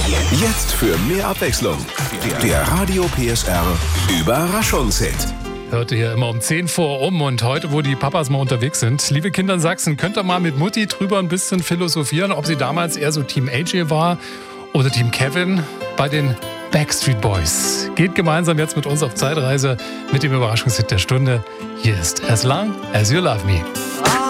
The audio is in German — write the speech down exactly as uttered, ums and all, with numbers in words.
Jetzt für mehr Abwechslung. Der Radio P S R Überraschungshit. Hörte hier immer um zehn vor um und heute, wo die Papas mal unterwegs sind. Liebe Kinder in Sachsen, könnt ihr mal mit Mutti drüber ein bisschen philosophieren, ob sie damals eher so Team A J war oder Team Kevin bei den Backstreet Boys. Geht gemeinsam jetzt mit uns auf Zeitreise mit dem Überraschungshit der Stunde. Hier ist As Long As You Love Me.